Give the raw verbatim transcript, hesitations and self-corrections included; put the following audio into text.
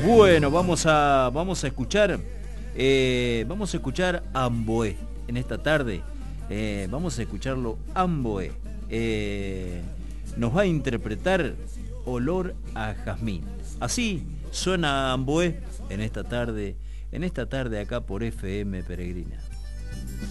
Bueno, vamos a, vamos a escuchar, eh, vamos a escuchar Amboé en esta tarde. Eh, vamos a escucharlo Amboé. Eh, nos va a interpretar Olor a Jazmín. Así suena Amboé en esta tarde, en esta tarde acá por F M Peregrina.